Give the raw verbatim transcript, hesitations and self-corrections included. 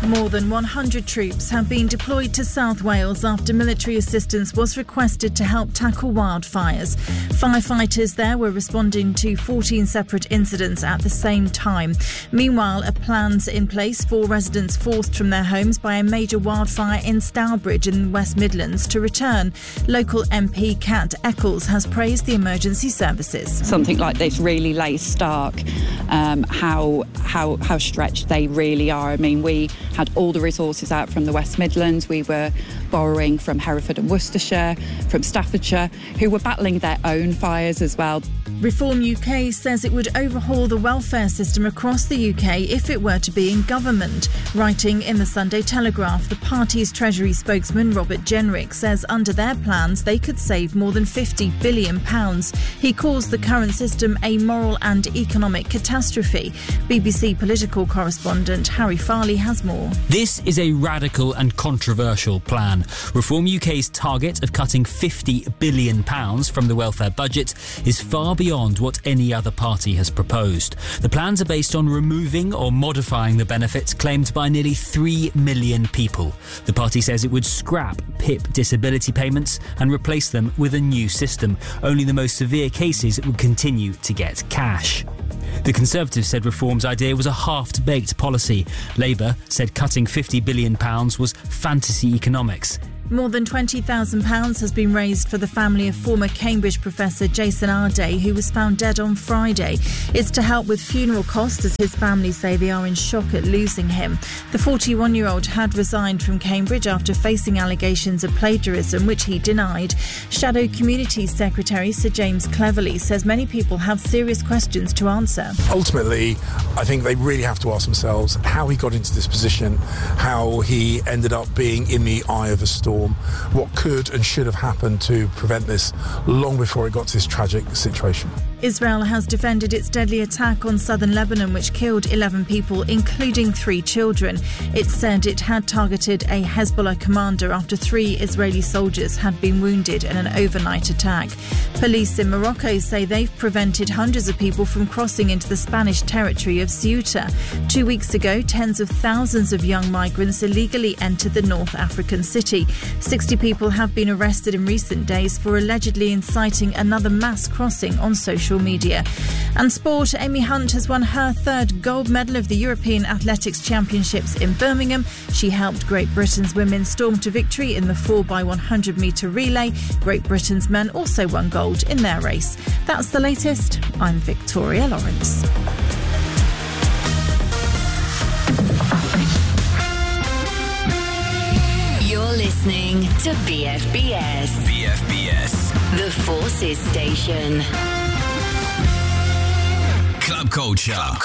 More than one hundred troops have been deployed to South Wales after military assistance was requested to help tackle wildfires. Firefighters there were responding to fourteen separate incidents at the same time. Meanwhile, a plan's in place for residents forced from their homes by a major wildfire in Stourbridge in the West Midlands to return. Local M P Kat Eccles has praised the emergency services. Something like this really lays stark um, how how how stretched they really are. I mean, we had all the resources out from the West Midlands. We were borrowing from Hereford and Worcestershire, from Staffordshire, who were battling their own fires as well. Reform U K says it would overhaul the welfare system across the U K if it were to be in government. Writing in the Sunday Telegraph, the party's Treasury spokesman Robert Jenrick says under their plans they could save more than fifty billion pounds. He calls the current system a moral and economic catastrophe. B B C political correspondent Harry Farley has more. This is a radical and controversial plan. Reform U K's target of cutting fifty billion pounds from the welfare budget is far beyond what any other party has proposed. The plans are based on removing or modifying the benefits claimed by nearly three million people. The party says it would scrap P I P disability payments and replace them with a new system. Only the most severe cases would continue to get cash. The Conservatives said Reform's idea was a half-baked policy. Labour said cutting fifty billion pounds was fantasy economics. More than twenty thousand pounds has been raised for the family of former Cambridge professor Jason Arday, who was found dead on Friday. It's to help with funeral costs, as his family say they are in shock at losing him. The forty-one-year-old had resigned from Cambridge after facing allegations of plagiarism, which he denied. Shadow Communities Secretary Sir James Cleverly says many people have serious questions to answer. Ultimately, I think they really have to ask themselves how he got into this position, how he ended up being in the eye of a storm. What could and should have happened to prevent this long before it got to this tragic situation. Israel has defended its deadly attack on southern Lebanon, which killed eleven people, including three children. It said it had targeted a Hezbollah commander after three Israeli soldiers had been wounded in an overnight attack. Police in Morocco say they've prevented hundreds of people from crossing into the Spanish territory of Ceuta. Two weeks ago, tens of thousands of young migrants illegally entered the North African city. sixty people have been arrested in recent days for allegedly inciting another mass crossing on social media. And sport, Amy Hunt has won her third gold medal of the European Athletics Championships in Birmingham. She helped Great Britain's women storm to victory in the four by one hundred metre relay. Great Britain's men also won gold in their race. That's the latest. I'm Victoria Lawrence. You're listening to B F B S. B F B S. The Forces Station. Club culture. Club